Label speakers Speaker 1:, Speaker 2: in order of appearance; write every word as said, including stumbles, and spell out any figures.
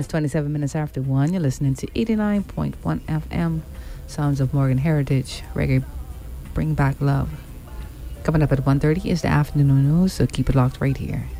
Speaker 1: It's twenty-seven minutes after one. You're listening to eighty-nine point one F M, Sounds of Morgan Heritage, Reggae Bring Back Love. Coming up at one thirty is the afternoon news, so keep it locked right here.